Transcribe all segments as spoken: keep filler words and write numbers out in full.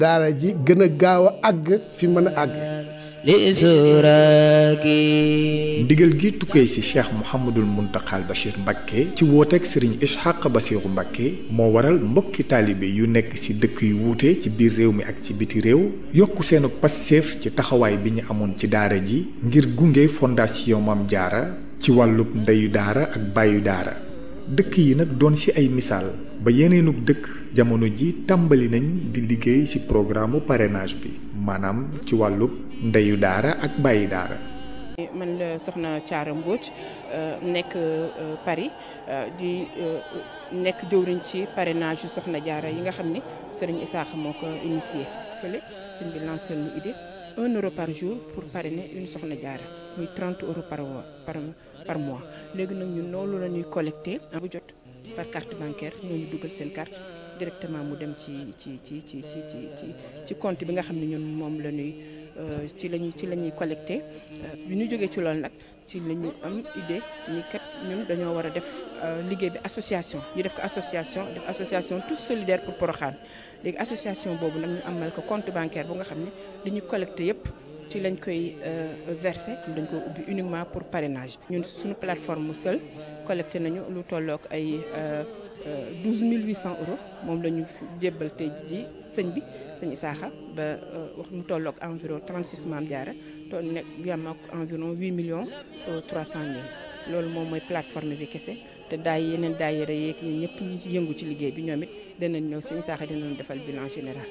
daara ji gën a gaaw a àgg fi mën a àgg. ndigal gi tukkee ci Cheikh Mouhamadul Muntaxal Bachir Mbacké ci wooteeg Serigne Ishaq Bassirou Mbacké moo waral mbokki taalibe yu nekk ci dëkk yu wuute ci biir réew mi ak ci biti réew yokku seenu passeef ci taxawaay bi ñu amoon ci daara ji ngir gunge fondation Mame Diarra ci wàllub ndeyu daara ak bàyyu daara dëkk yi nag doon ci ay misaal ba yeneenug dëkk jamono ji tàmbali nañ di liggéey ci programme parrainage bi maanaam ci wàllub ndeyu daara ak bàyyi daara. man la soxna Thiara Mbodj nekk Paris di nekk jëwriñ ci parrainage yu soxna Diarra yi nga xam ne Serigne Issakha moo ko initié fële sëñ bi lancé lu idée un euro par jour pour parrainer une soxna Diarra muy trente euros par par par mois léegi nag ñun loolu la ñuy collecté bu jot par carte bancaire ñooñu dugal seen carte directement mu dem ci ci ci ci ci ci ci compte bi nga xam ne ñun moom la ñuy ci lañuy ci la ñuy collecté bi ñu jógee ci loolu nag ci la ñu am idée ni kat ñun dañoo war a def liggéey bi association ñu def ko association def association tous solidaires pour Porokhane léegi association boobu nag ñu amal ko compte bancaire bu nga xam ne li ñu collecté yépp ci lañ koy versé dañ ko ubbi uniquement pour parrainage ñun suñu plateforme seul collecté nañu lu tollook ay douze mille huit cents euros moom la ñu jébbal tey ji sëñ bi sëñ Issakha ba wax mu tollook environ trente-six Mame Diarra toll nekk yam ak environ huit millions trois cent mille loolu moom mooy plateforme bi kese te daay yeneen daayira yeeg ñun ñëpp ñi yëngu ci liggéey bi ñoom it danañ ñëw sëñ Issakha dinañ defal bilan général.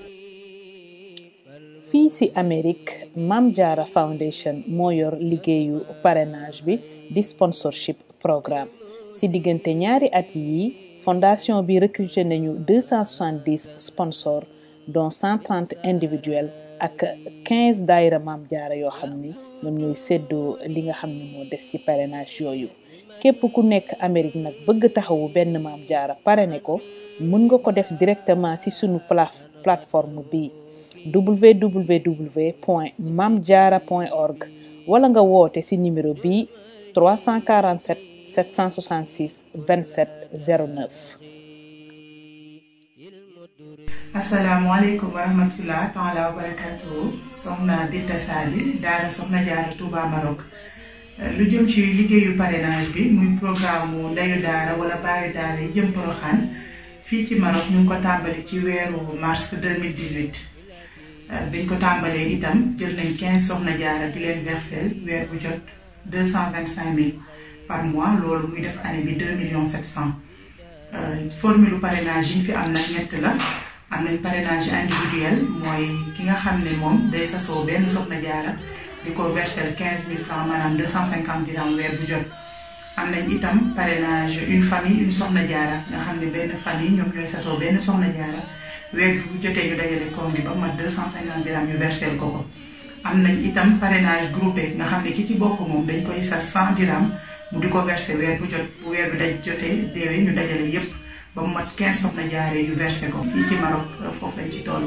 fii ci Amérique Mame Diarra Foundation moo yor liggéeyu parrainage bi di sponsorship programme ci diggante ñaari at yi fondation bi recruté nañu deux cent soixante-dix sponsors dont cent trente individuels ak quinze daayira Mame Diarra yoo xam ni ñoom ñooy séddoo li nga xam ne moo des ci parrainage yooyu képp ku nekk Amérique nag bëgg taxawu benn Mame Diarra parrainé ko mën nga ko def directement ci sunu plateforme bi w w w point mame diarra point org wala nga woote ci numéro bi trois cent quarante-sept sept cent soixante-six vingt-sept zéro neuf. asalaamaaleykum wa rahmatulah taala wa barakatuh soxna Binta Sali daara soxna Diarra Touba Maroc lu jëm ci liggéeyu parrainage bi muy programme mu ndeyu daara wala baayu daara yi jëm Porokhane fii ci Maroc ñu ngi ko tàmbali ci weeru mars deux mille dix-huit biñ ko tàmbalee itam jël nañ quinze soxna Diarra di leen versel weer bu jot deux cent vingt-cinq mille par mois loolu muy def année bi deux millions sept cent formule parrainage yi fi am nag ñett la am nañ parrainage individuel mooy ki nga xam ne moom day sasoo benn soxna Diarra di ko versel quinze mille francs maanaam deux cent cinquante dirhams weer bu jot am nañ itam parrainage une famille une soxna Diarra nga xam ne benn famille ñoom ñooy sasoo benn soxna Diarra weer bu jotee ñu dajale koom gi ba mat deux cent cinquante dirhams ñu versel ko ko am nañ itam parrainage groupé nga xam ne ki ci bokk moom dañ koy sas cent dirhams mu di ko versé weer bu jot bu weer bi daj jotee déwee ñu dajale yépp ba mu mat quinze soxna Diarra yu versé ko fii ci Maroc foofu lañ ci toll.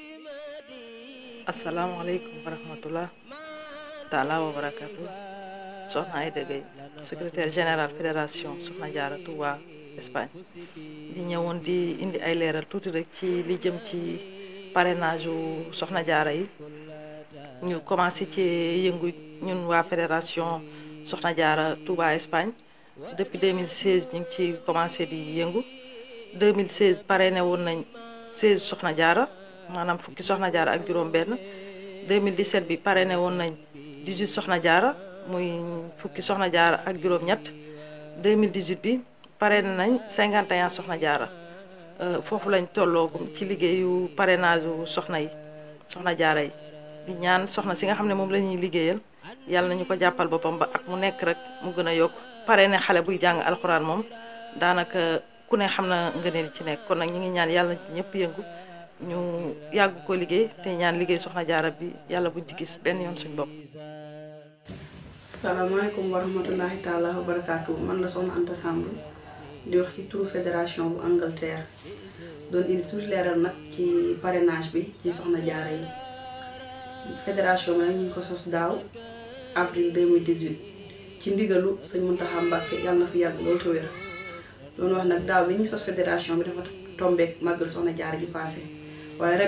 asalaamaaleykum wa rahmatullah taala wa barakatu soxna Aïda Gueye secrétaire général fédération soxna Diarra Touba Espagne di ñëwoon di indi ay leeral tuuti rek ci li jëm ci parrainage u soxna Diarra yi ñu commencé ci yëngu ñun waa fédération soxna Diarra Touba Espagne depuis deux mille seize ñu ngi ci commencé di yëngu deux mille seize parrainé woon nañ seize soxna Diarra maanaam fukki soxna Diarra ak juróom benn deux mille dix-sept bi parrainé woon nañ dix-huit soxna Diarra muy fukki soxna Diarra ak juróom ñett deux mille dix-huit bi parrainé nañ cinquante et un soxna Diarra foofu lañ tolloogum ci liggéeyu parrainage u soxna yi soxna Diarra yi di ñaan soxna si nga xam ne moom la ñuy liggéeyal yàlla nañu ko jàppal boppam ba ak mu nekk rek mu gën a yokk parrainé xale buy jàng alxuraan moom daanaka ku ne xam na ngëneel ci nekk kon nag ñu ngi ñaan yàlla ci ñëpp yëngu ñu yàgg ko liggéey te ñaan liggéey soxna Diarra bi yàlla buñ ci gis benn yoon suñ bopp. salaamaaleykum wa rahmatullahi taala wa barakaatu man la soxna Anta Samb di wax ci turu fédération bu Angleterre doon indi tuuti leeral nag ci parrainage bi ci soxna Diarra yi fédération bi nag ñu ngi ko sos daaw avril deux mille dix-huit ci ndigalu sëñ Mountakha Mbacké yàlla na fi yàgg loolu te wér doon wax nag daaw bi ñuy sos fédération bi dafa tombeek màggal soxna Diarra ji passé waaye